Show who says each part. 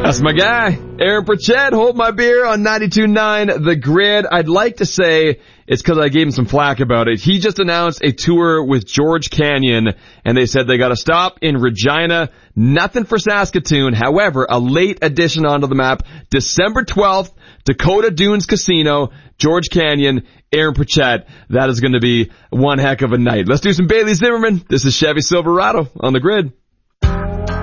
Speaker 1: That's my guy, Aaron Pritchett. Hold my beer on 92.9 The Grid. I'd like to say it's because I gave him some flack about it. He just announced a tour with George Canyon, and they said they got to stop in Regina. Nothing for Saskatoon. However, a late addition onto the map, December 12th, Dakota Dunes Casino, George Canyon, Aaron Pritchett. That is going to be one heck of a night. Let's do some Bailey Zimmerman. This is Chevy Silverado on The Grid.